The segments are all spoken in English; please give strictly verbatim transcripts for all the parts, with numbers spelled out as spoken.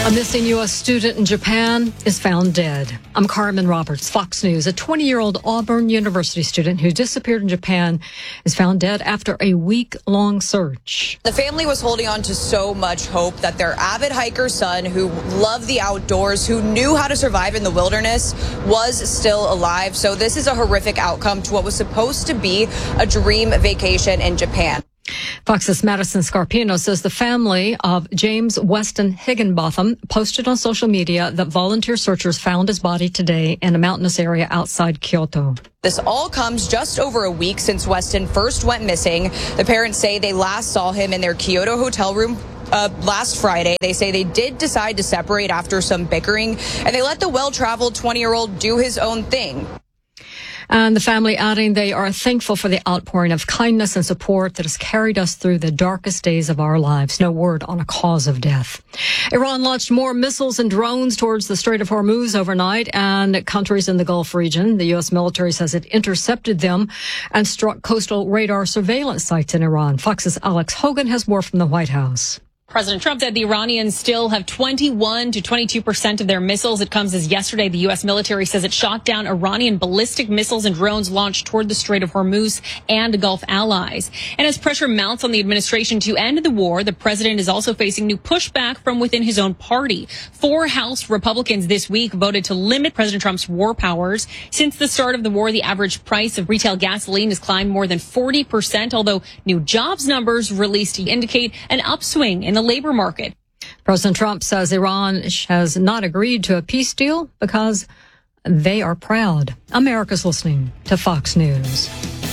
A missing U S student in Japan is found dead. I'm Carmen Roberts, Fox News. A twenty-year-old Auburn University student who disappeared in Japan is found dead after a week-long search. The family was holding on to so much hope that their avid hiker son, who loved the outdoors, who knew how to survive in the wilderness, was still alive. So this is a horrific outcome to what was supposed to be a dream vacation in Japan. Fox's Madison Scarpino says the family of James Weston Higginbotham posted on social media that volunteer searchers found his body today in a mountainous area outside Kyoto. This all comes just over a week since Weston first went missing. The parents say they last saw him in their Kyoto hotel room Uh, last Friday. They say they did decide to separate after some bickering, and they let the well-traveled twenty-year-old do his own thing. And the family adding they are thankful for the outpouring of kindness and support that has carried us through the darkest days of our lives. No word on a cause of death. Iran launched more missiles and drones towards the Strait of Hormuz overnight and countries in the Gulf region. The U S military says it intercepted them and struck coastal radar surveillance sites in Iran. Fox's Alex Hogan has more from the White House. President Trump said the Iranians still have twenty-one to twenty-two percent of their missiles. It comes as yesterday the U S military says it shot down Iranian ballistic missiles and drones launched toward the Strait of Hormuz and Gulf allies. And as pressure mounts on the administration to end the war, the president is also facing new pushback from within his own party. Four House Republicans this week voted to limit President Trump's war powers. Since the start of the war, the average price of retail gasoline has climbed more than forty percent, although new jobs numbers released indicate an upswing in the labor market. President Trump says Iran has not agreed to a peace deal because they are proud. America's listening to Fox News.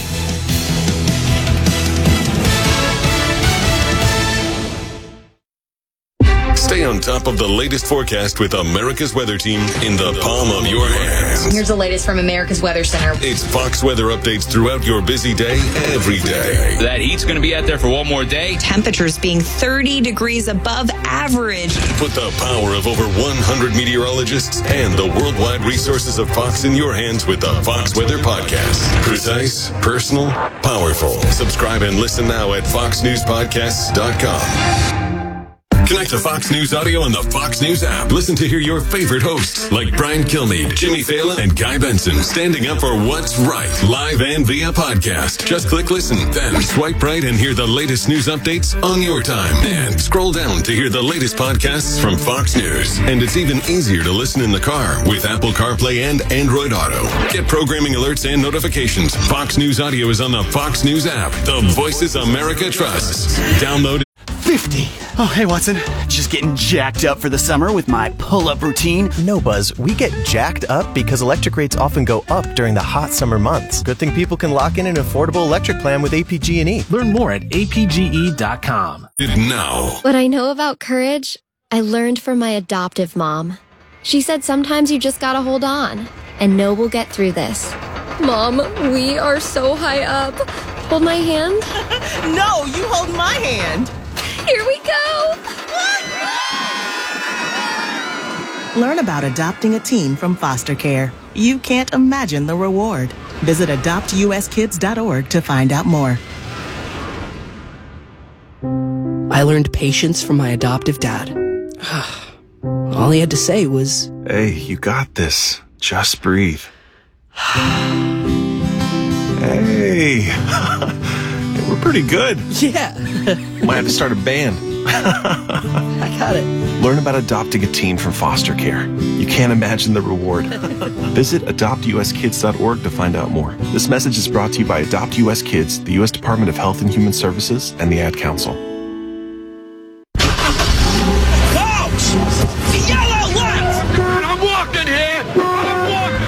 Stay on top of the latest forecast with America's Weather Team in the palm of your hands. Here's the latest from America's Weather Center. It's Fox weather updates throughout your busy day, every day. That heat's going to be out there for one more day. Temperatures being thirty degrees above average. Put the power of over one hundred meteorologists and the worldwide resources of Fox in your hands with the Fox Weather Podcast. Precise, personal, powerful. Subscribe and listen now at fox news podcasts dot com. Connect to Fox News Audio on the Fox News app. Listen to hear your favorite hosts like Brian Kilmeade, Jimmy Fallon, and Guy Benson standing up for what's right, live and via podcast. Just click listen, then swipe right and hear the latest news updates on your time. And scroll down to hear the latest podcasts from Fox News. And it's even easier to listen in the car with Apple CarPlay and Android Auto. Get programming alerts and notifications. Fox News Audio is on the Fox News app. The voices America trusts. Download fifty. Oh, hey, Watson. Just getting jacked up for the summer with my pull-up routine. No, Buzz. We get jacked up because electric rates often go up during the hot summer months. Good thing people can lock in an affordable electric plan with A P G and E. Learn more at A P G E dot com. Now. What I know about courage, I learned from my adoptive mom. She said sometimes you just gotta hold on and know we'll get through this. Mom, we are so high up. Hold my hand. No, you hold my hand. Here we go! Learn about adopting a teen from foster care. You can't imagine the reward. Visit adopt U S kids dot org to find out more. I learned patience from my adoptive dad. All he had to say was, "Hey, you got this. Just breathe." Hey. We're pretty good. Yeah. Might have to start a band. I got it. Learn about adopting a teen from foster care. You can't imagine the reward. Visit adopt U S kids dot org to find out more. This message is brought to you by Adopt U S Kids, the U S Department of Health and Human Services, and the Ad Council. Coach! Yellow lights! God, I'm walking here! I'm walking!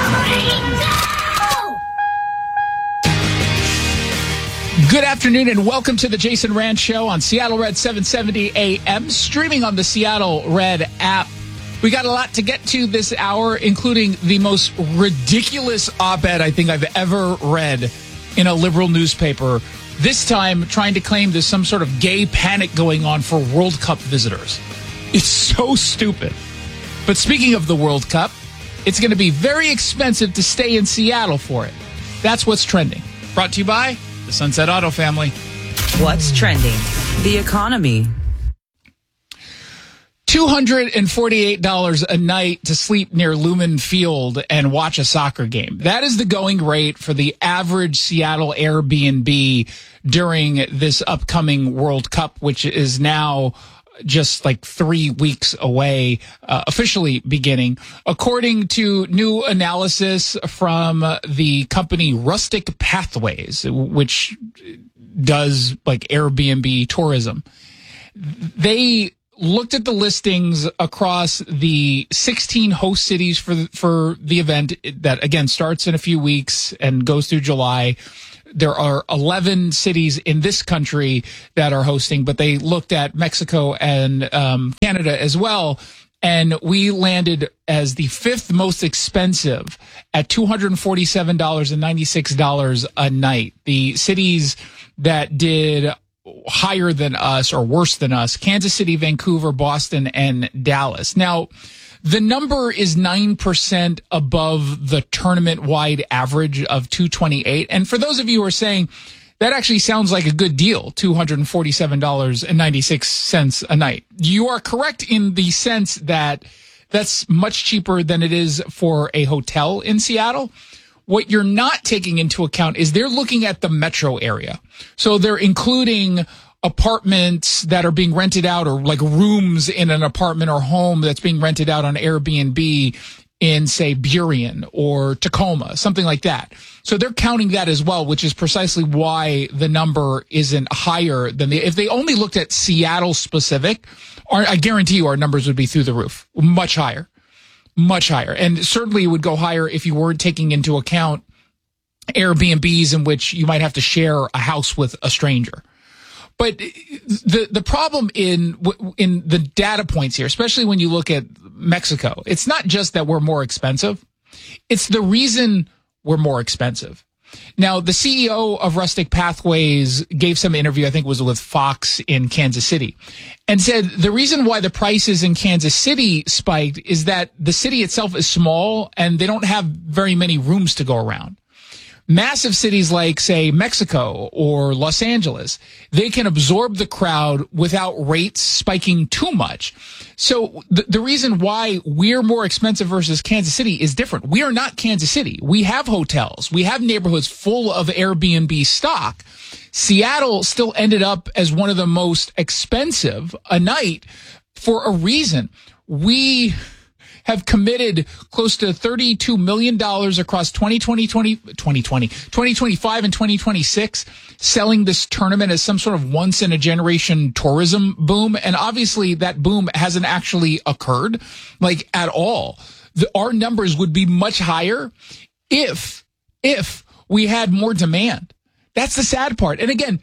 Good afternoon and welcome to the Jason Rand Show on Seattle Red seven seventy A M, streaming on the Seattle Red app. We got a lot to get to this hour, including the most ridiculous op-ed I think I've ever read in a liberal newspaper. This time trying to claim there's some sort of gay panic going on for World Cup visitors. It's so stupid. But speaking of the World Cup, it's going to be very expensive to stay in Seattle for it. That's what's trending. Brought to you by the Sunset Auto family. What's trending? The economy. two hundred forty-eight dollars a night to sleep near Lumen Field and watch a soccer game. That is the going rate for the average Seattle Airbnb during this upcoming World Cup, which is now just like three weeks away, uh, officially beginning. According to new analysis from the company Rustic Pathways, which does like Airbnb tourism, they looked at the listings across the sixteen host cities for the, for the event that, again, starts in a few weeks and goes through July. There are eleven cities in this country that are hosting, but they looked at Mexico and um, Canada as well. And we landed as the fifth most expensive at two hundred forty-seven dollars and ninety-six cents a night. The cities that did higher than us or worse than us: Kansas City, Vancouver, Boston, and Dallas. Now, the number is nine percent above the tournament-wide average of two hundred twenty-eight dollars. And for those of you who are saying, that actually sounds like a good deal, two hundred forty-seven dollars and ninety-six cents a night, you are correct in the sense that that's much cheaper than it is for a hotel in Seattle. What you're not taking into account is they're looking at the metro area. So they're including apartments that are being rented out, or like rooms in an apartment or home that's being rented out on Airbnb in, say, Burien or Tacoma, something like that. So they're counting that as well, which is precisely why the number isn't higher than the, if they only looked at Seattle specific, our, I guarantee you our numbers would be through the roof, much higher, much higher. And certainly it would go higher if you weren't taking into account Airbnbs in which you might have to share a house with a stranger. But the the problem in in the data points here, especially when you look at Mexico, it's not just that we're more expensive. It's the reason we're more expensive. Now, the C E O of Rustic Pathways gave some interview, I think it was with Fox in Kansas City, and said the reason why the prices in Kansas City spiked is that the city itself is small and they don't have very many rooms to go around. Massive cities like, say, Mexico or Los Angeles, they can absorb the crowd without rates spiking too much. So the, the reason why we're more expensive versus Kansas City is different. We are not Kansas City. We have hotels. We have neighborhoods full of Airbnb stock. Seattle still ended up as one of the most expensive a night for a reason. We have committed close to thirty-two million dollars across twenty twenty, twenty twenty, twenty twenty-five and twenty twenty-six, selling this tournament as some sort of once-in-a-generation tourism boom. And obviously that boom hasn't actually occurred, like, at all. The, our numbers would be much higher if, if we had more demand. That's the sad part. And again,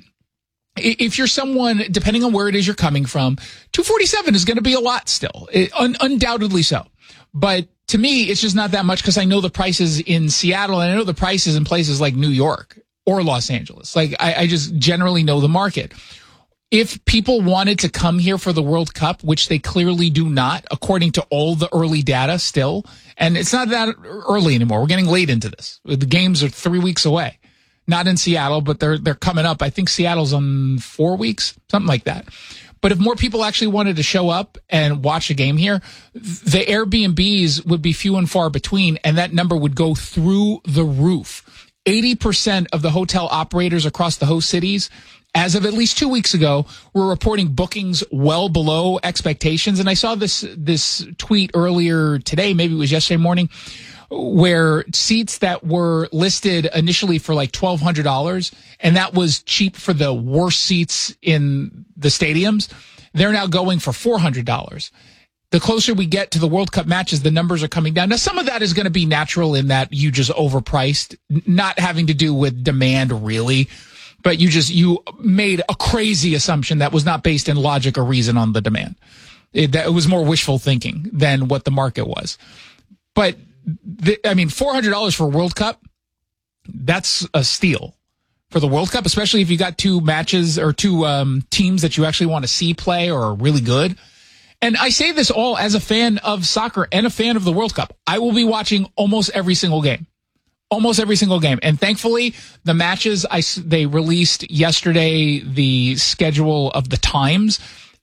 if you're someone, depending on where it is you're coming from, two forty-seven is going to be a lot still, it, un- undoubtedly so. But to me, it's just not that much because I know the prices in Seattle and I know the prices in places like New York or Los Angeles. Like, I, I just generally know the market. If people wanted to come here for the World Cup, which they clearly do not, according to all the early data still, and it's not that early anymore. We're getting late into this. The games are three weeks away. Not in Seattle, but they're they're coming up. I think Seattle's on four weeks, something like that. But if more people actually wanted to show up and watch a game here, the Airbnbs would be few and far between, and that number would go through the roof. eighty percent of the hotel operators across the host cities, as of at least two weeks ago, were reporting bookings well below expectations. And I saw this this tweet earlier today, maybe it was yesterday morning, where seats that were listed initially for like twelve hundred dollars, and that was cheap for the worst seats in the stadiums, they're now going for four hundred dollars. The closer we get to the World Cup matches, the numbers are coming down. Now, some of that is going to be natural in that you just overpriced, not having to do with demand really, but you just, you made a crazy assumption that was not based in logic or reason on the demand. It, that, it was more wishful thinking than what the market was. But The, I mean, four hundred dollars for a World Cup, that's a steal for the World Cup, especially if you got two matches or two um, teams that you actually want to see play or are really good. And I say this all as a fan of soccer and a fan of the World Cup. I will be watching almost every single game, almost every single game. And thankfully, the matches, I, they released yesterday the schedule of the times.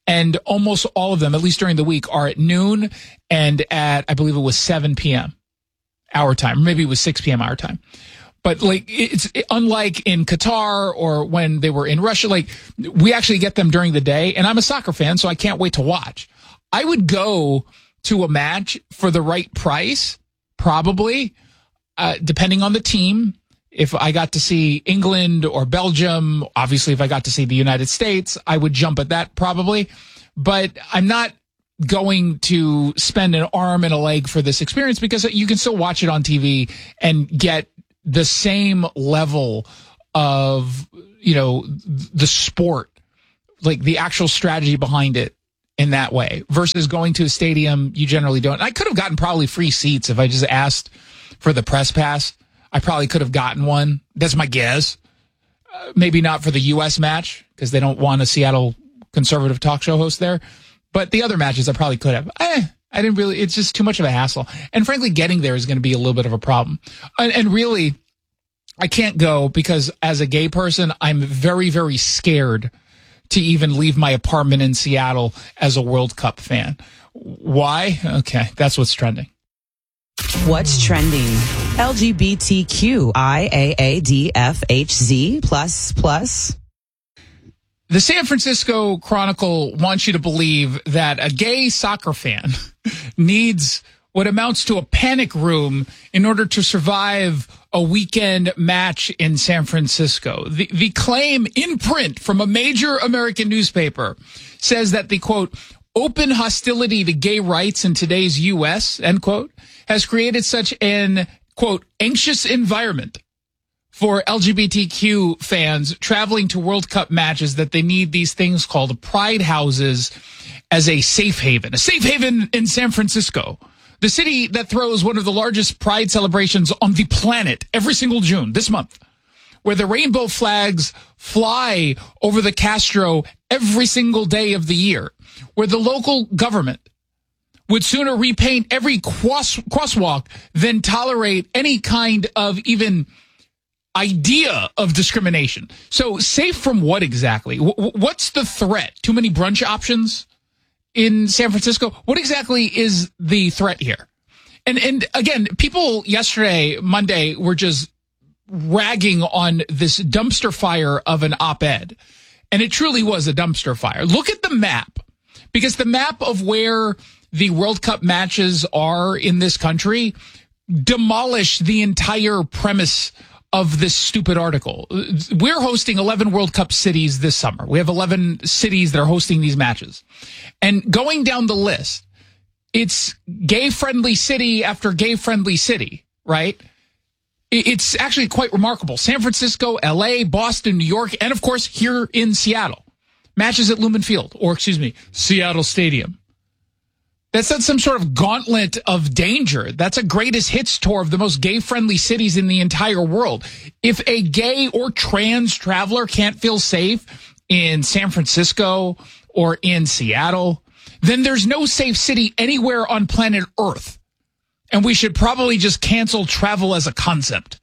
And almost all of them, at least during the week, are at noon and at, I believe it was seven p.m. our time. Maybe it was six p.m. our time. But like, it's unlike in Qatar or when they were in Russia, like we actually get them during the day. And I'm a soccer fan, so I can't wait to watch. I would go to a match for the right price, probably, uh, depending on the team. If I got to see England or Belgium, obviously if I got to see the United States, I would jump at that probably. But I'm not going to spend an arm and a leg for this experience because you can still watch it on T V and get the same level of, you know, the sport, like the actual strategy behind it in that way versus going to a stadium. You generally don't. I could have gotten probably free seats if I just asked for the press pass. I probably could have gotten one. That's my guess. Uh, maybe not for the U S match because they don't want a Seattle conservative talk show host there. But the other matches I probably could have. Eh, I didn't really. It's just too much of a hassle. And frankly, getting there is going to be a little bit of a problem. And, and really, I can't go because as a gay person, I'm very, very scared to even leave my apartment in Seattle as a World Cup fan. Why? Okay, that's what's trending. What's trending? L G B T Q I A A D F H Z plus plus. The San Francisco Chronicle wants you to believe that a gay soccer fan needs what amounts to a panic room in order to survive a weekend match in San Francisco. The, the claim in print from a major American newspaper says that the, quote, open hostility to gay rights in today's U S, end quote, has created such an, quote, anxious environment for L G B T Q fans traveling to World Cup matches that they need these things called pride houses as a safe haven. A safe haven in San Francisco, the city that throws one of the largest pride celebrations on the planet every single June, this month, where the rainbow flags fly over the Castro every single day of the year, where the local government would sooner repaint every cross, crosswalk than tolerate any kind of even idea of discrimination. So safe from what exactly? W- what's the threat? Too many brunch options in San Francisco? What exactly is the threat here? And and again, people yesterday, Monday, were just ragging on this dumpster fire of an op-ed. And it truly was a dumpster fire. Look at the map, because the map of where the World Cup matches are in this country demolished the entire premise of this stupid article. We're hosting eleven World Cup cities this summer. We have eleven cities that are hosting these matches. And going down the list, it's gay-friendly city after gay-friendly city, right? It's actually quite remarkable. San Francisco, L A, Boston, New York, and of course here in Seattle. Matches at Lumen Field, or excuse me, Seattle Stadium. That's not some sort of gauntlet of danger. That's a greatest hits tour of the most gay-friendly cities in the entire world. If a gay or trans traveler can't feel safe in San Francisco or in Seattle, then there's no safe city anywhere on planet Earth. And we should probably just cancel travel as a concept.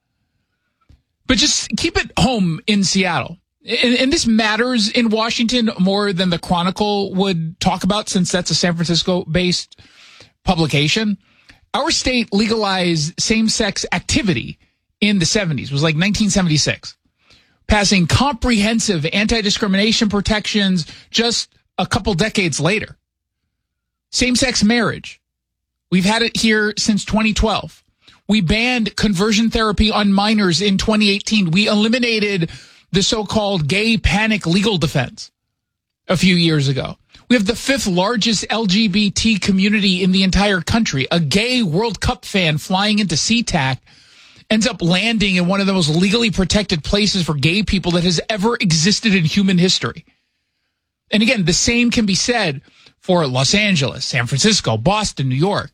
But just keep it home in Seattle. And, and this matters in Washington more than the Chronicle would talk about, since that's a San Francisco-based publication. Our state legalized same-sex activity in the seventies. It was like nineteen seventy-six. Passing comprehensive anti-discrimination protections just a couple decades later. Same-sex marriage. We've had it here since twenty twelve. We banned conversion therapy on minors in twenty eighteen. We eliminated the so-called gay panic legal defense a few years ago. We have the fifth largest L G B T community in the entire country. A gay World Cup fan flying into SeaTac ends up landing in one of the most legally protected places for gay people that has ever existed in human history. And again, the same can be said for Los Angeles, San Francisco, Boston, New York.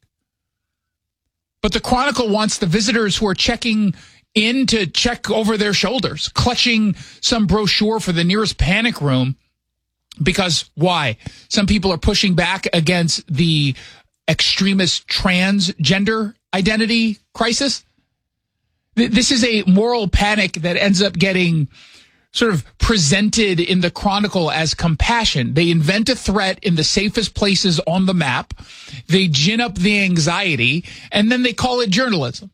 But the Chronicle wants the visitors who are checking in to check over their shoulders, clutching some brochure for the nearest panic room. Because why? Some people are pushing back against the extremist transgender identity crisis. This is a moral panic that ends up getting sort of presented in the Chronicle as compassion. They invent a threat in the safest places on the map. They gin up the anxiety, and then they call it journalism.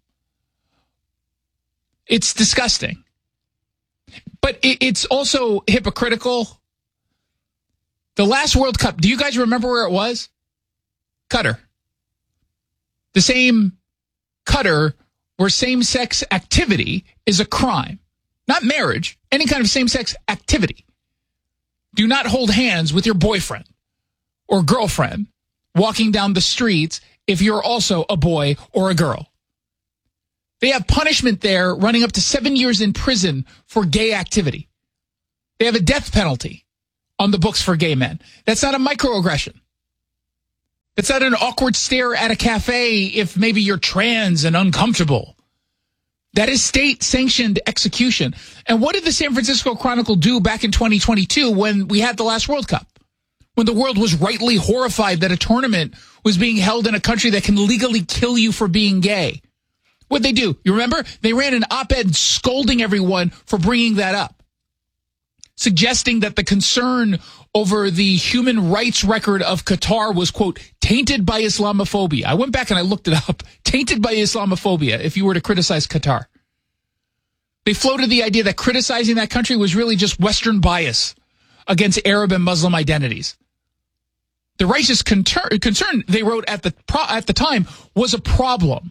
It's disgusting. But it, it's also hypocritical. The last World Cup, do you guys remember where it was? Qatar. The same Qatar where same-sex activity is a crime. Not marriage, any kind of same-sex activity. Do not hold hands with your boyfriend or girlfriend walking down the streets if you're also a boy or a girl. They have punishment there running up to seven years in prison for gay activity. They have a death penalty on the books for gay men. That's not a microaggression. It's not an awkward stare at a cafe if maybe you're trans and uncomfortable. That is state-sanctioned execution. And what did the San Francisco Chronicle do back in twenty twenty-two when we had the last World Cup? When the world was rightly horrified that a tournament was being held in a country that can legally kill you for being gay. What'd they do? You remember? They ran an op-ed scolding everyone for bringing that up, suggesting that the concern over the human rights record of Qatar was, quote, tainted by Islamophobia. I went back and I looked it up. Tainted by Islamophobia, if you were to criticize Qatar. They floated the idea that criticizing that country was really just Western bias against Arab and Muslim identities. The righteous concern, they wrote at the at the time, was a problem.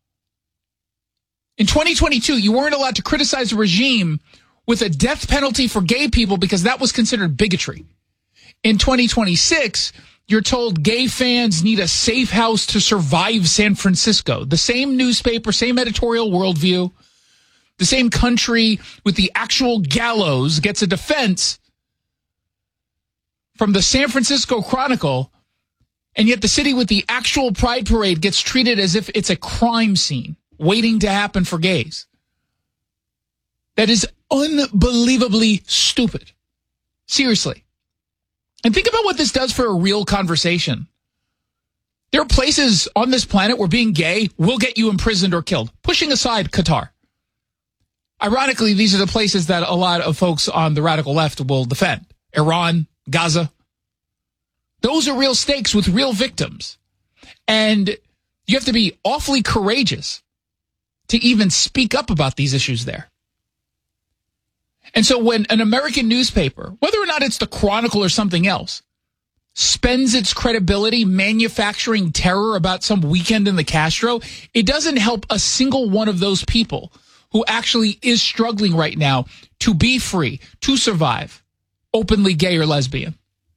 In twenty twenty-two, you weren't allowed to criticize a regime with a death penalty for gay people because that was considered bigotry. In twenty twenty-six, you're told gay fans need a safe house to survive San Francisco. The same newspaper, same editorial worldview, the same country with the actual gallows gets a defense from the San Francisco Chronicle, and yet the city with the actual Pride Parade gets treated as if it's a crime scene waiting to happen for gays. That is unbelievably stupid. Seriously. And think about what this does for a real conversation. There are places on this planet where being gay will get you imprisoned or killed, pushing aside Qatar. Ironically, these are the places that a lot of folks on the radical left will defend. Iran, Gaza. Those are real stakes with real victims. And you have to be awfully courageous to even speak up about these issues there. And so when an American newspaper, whether or not it's the Chronicle or something else, spends its credibility manufacturing terror about some weekend in the Castro, it doesn't help a single one of those people who actually is struggling right now to be free, to survive, openly gay or lesbian.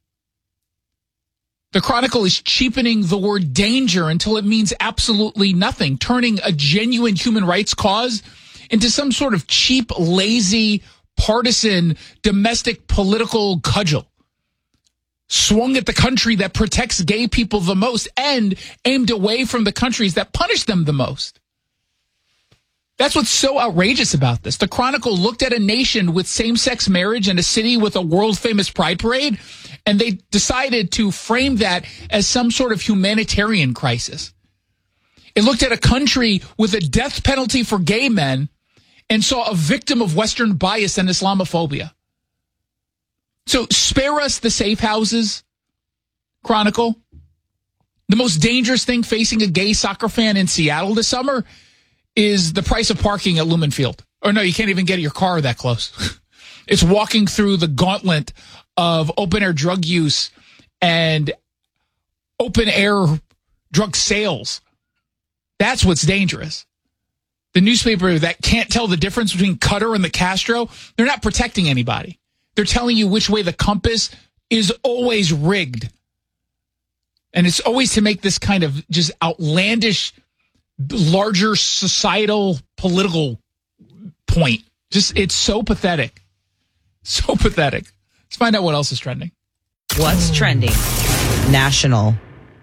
The Chronicle is cheapening the word danger until it means absolutely nothing, turning a genuine human rights cause into some sort of cheap, lazy, partisan, domestic political cudgel swung at the country that protects gay people the most and aimed away from the countries that punish them the most. That's what's so outrageous about this. The Chronicle looked at a nation with same-sex marriage and a city with a world-famous pride parade, and they decided to frame that as some sort of humanitarian crisis. It looked at a country with a death penalty for gay men and saw a victim of Western bias and Islamophobia. So spare us the safe houses, Chronicle. The most dangerous thing facing a gay soccer fan in Seattle this summer is the price of parking at Lumen Field. Or no, you can't even get your car that close. It's walking through the gauntlet of open-air drug use and open-air drug sales. That's what's dangerous. The newspaper that can't tell the difference between Qatar and the Castro, they're not protecting anybody. They're telling you which way the compass is always rigged. And it's always to make this kind of just outlandish, larger societal political point. Just, it's so pathetic. So pathetic. Let's find out what else is trending. What's trending? National.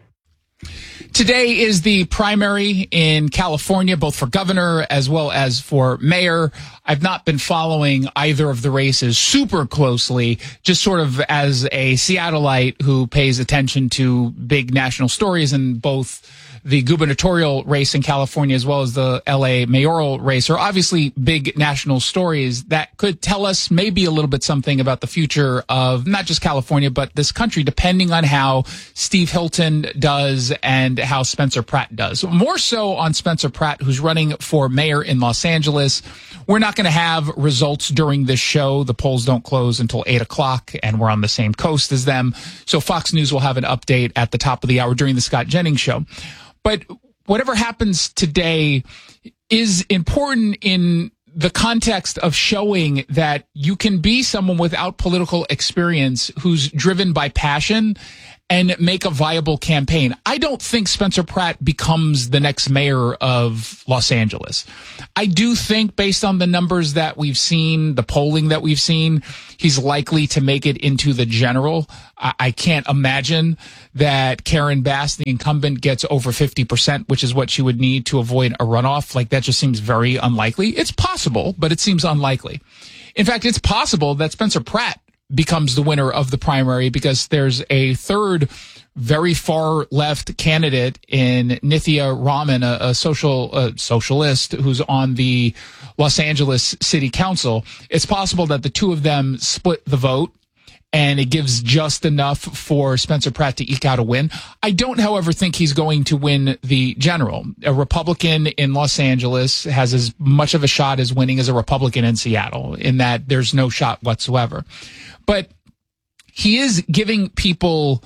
Today is the primary in California, both for governor as well as for mayor. I've not been following either of the races super closely, just sort of as a Seattleite who pays attention to big national stories, and both the gubernatorial race in California as well as the L A mayoral race are obviously big national stories that could tell us maybe a little bit something about the future of not just California, but this country, depending on how Steve Hilton does and how Spencer Pratt does. More so on Spencer Pratt, who's running for mayor in Los Angeles. We're not going to have results during this show. The polls don't close until eight o'clock, and we're on the same coast as them. So Fox News will have an update at the top of the hour during the Scott Jennings show. But whatever happens today is important in the context of showing that you can be someone without political experience who's driven by passion and make a viable campaign. I don't think Spencer Pratt becomes the next mayor of Los Angeles. I do think, based on the numbers that we've seen, the polling that we've seen, he's likely to make it into the general. I, I can't imagine that Karen Bass, the incumbent, gets over fifty percent, which is what she would need to avoid a runoff. Like, that just seems very unlikely. It's possible, but it seems unlikely. In fact, it's possible that Spencer Pratt becomes the winner of the primary, because there's a third very far left candidate in Nithya Raman, a, a social uh, socialist who's on the Los Angeles City Council. It's possible that the two of them split the vote, and it gives just enough for Spencer Pratt to eke out a win. I don't, however, think he's going to win the general. A Republican in Los Angeles has as much of a shot as winning as a Republican in Seattle, in that there's no shot whatsoever. But he is giving people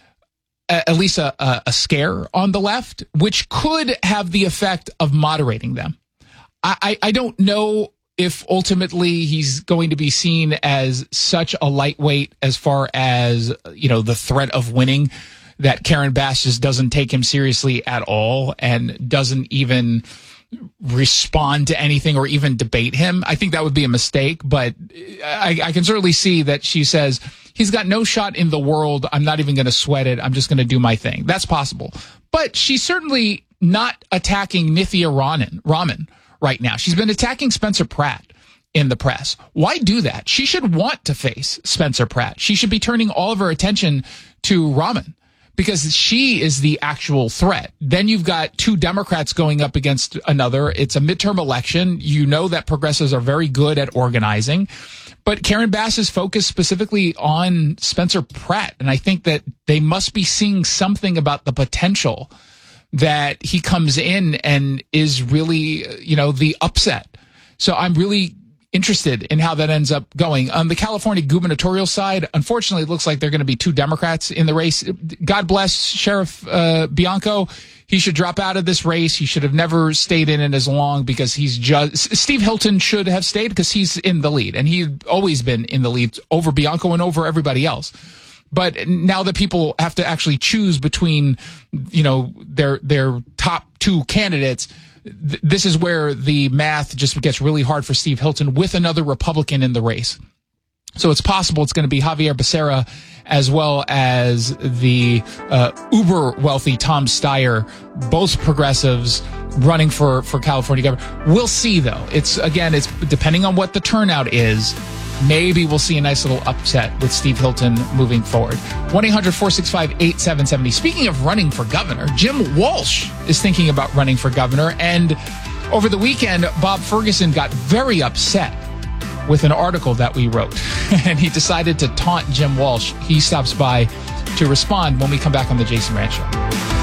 a, at least a, a, a scare on the left, which could have the effect of moderating them. I, I, I don't know if ultimately he's going to be seen as such a lightweight as far as, you know, the threat of winning, that Karen Bass just doesn't take him seriously at all and doesn't even respond to anything or even debate him. I think that would be a mistake, but I, I can certainly see that she says, he's got no shot in the world. I'm not even going to sweat it. I'm just going to do my thing. That's possible. But she's certainly not attacking Nithya Raman, Raman right now. She's been attacking Spencer Pratt in the press. Why do that? She should want to face Spencer Pratt. She should be turning all of her attention to Raman, because she is the actual threat. Then you've got two Democrats going up against another. It's a midterm election. You know that progressives are very good at organizing. But Karen Bass is focused specifically on Spencer Pratt. And I think that they must be seeing something about the potential that he comes in and is really, you know, the upset. So I'm really interested in how that ends up going. On the California gubernatorial side, unfortunately, it looks like there are going to be two Democrats in the race. God bless Sheriff uh, Bianco. He should drop out of this race. He should have never stayed in it as long, because he's just... Steve Hilton should have stayed because he's in the lead, and he's always been in the lead over Bianco and over everybody else. But now that people have to actually choose between, you know, their their top two candidates, th- this is where the math just gets really hard for Steve Hilton with another Republican in the race. So it's possible it's going to be Javier Becerra as well as the uh, uber wealthy Tom Steyer, both progressives running for, for California governor. We'll see, though. It's, again, it's depending on what the turnout is. Maybe we'll see a nice little upset with Steve Hilton moving forward. one eight hundred four six five eight seven seven zero. Speaking of running for governor, Jim Walsh is thinking about running for governor. And over the weekend, Bob Ferguson got very upset with an article that we wrote. And he decided to taunt Jim Walsh. He stops by to respond when we come back on the Jason Rantz Show.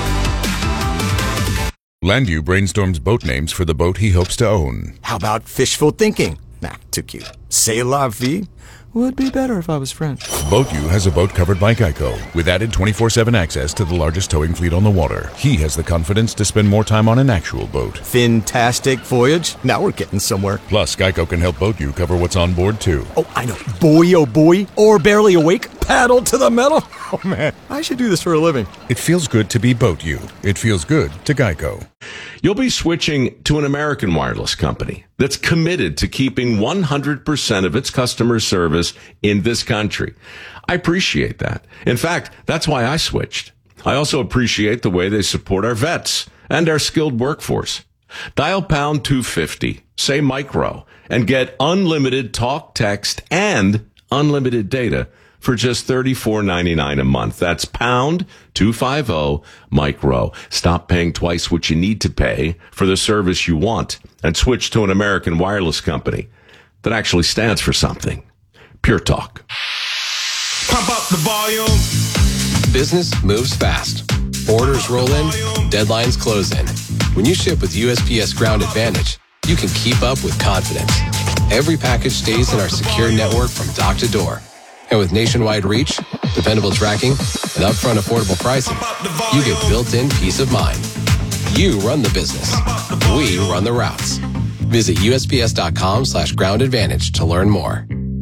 Landview brainstorms boat names for the boat he hopes to own. How about fishful thinking? Nah, too cute. C'est la vie would be better if I was French. BoatU has a boat covered by Geico, with added twenty-four seven access to the largest towing fleet on the water. He has the confidence to spend more time on an actual boat. Fantastic voyage. Now we're getting somewhere. Plus, Geico can help BoatU cover what's on board, too. Oh, I know. Boy, oh boy. Or barely awake. Paddle to the metal. Oh, man. I should do this for a living. It feels good to be BoatU. It feels good to Geico. You'll be switching to an American wireless company that's committed to keeping one hundred percent of its customer service in this country. I appreciate that. In fact, that's why I switched. I also appreciate the way they support our vets and our skilled workforce. Dial pound two fifty, say micro, and get unlimited talk, text, and unlimited data for just thirty-four ninety-nine a month. That's pound two fifty micro. Stop paying twice what you need to pay for the service you want and switch to an American wireless company that actually stands for something. Pure Talk. Pump up the volume. Business moves fast. Orders roll in, deadlines close in. When you ship with U S P S Ground Advantage, you can keep up with confidence. Every package stays in our secure network from dock to door. And with nationwide reach, dependable tracking, and upfront affordable pricing, you get built-in peace of mind. You run the business. We run the routes. Visit USPS.com slash ground advantage to learn more.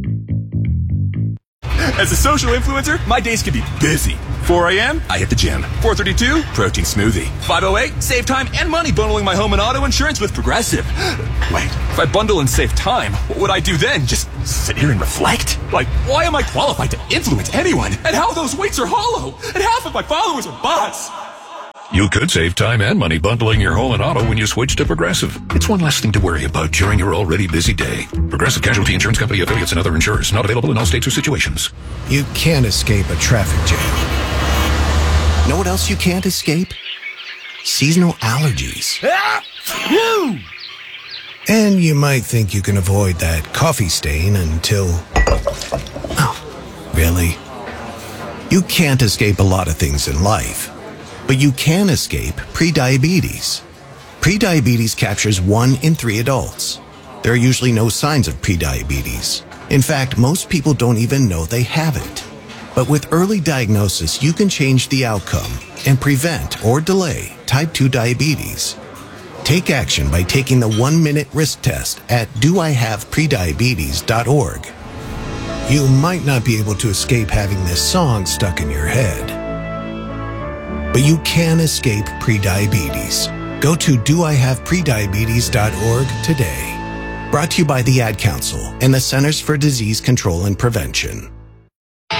As a social influencer, my days can be busy. four a.m., I hit the gym. four thirty-two, protein smoothie. five oh eight, save time and money bundling my home and auto insurance with Progressive. Wait, if I bundle and save time, what would I do then? Just sit here and reflect? Like, why am I qualified to influence anyone? And how those weights are hollow? And half of my followers are bots. You could save time and money bundling your home and auto when you switch to Progressive. It's one less thing to worry about during your already busy day. Progressive Casualty Insurance Company affiliates and other insurers. Not available in all states or situations. You can't escape a traffic jam. Know what else you can't escape? Seasonal allergies. Ah! And you might think you can avoid that coffee stain until... Oh, really? You can't escape a lot of things in life. But you can escape prediabetes. Prediabetes captures one in three adults. There are usually no signs of prediabetes. In fact, most people don't even know they have it. But with early diagnosis, you can change the outcome and prevent or delay type two diabetes. Take action by taking the one-minute risk test at do I have prediabetes dot org. You might not be able to escape having this song stuck in your head, but you can escape prediabetes. Go to do I have prediabetes dot org today. Brought to you by the Ad Council and the Centers for Disease Control and Prevention.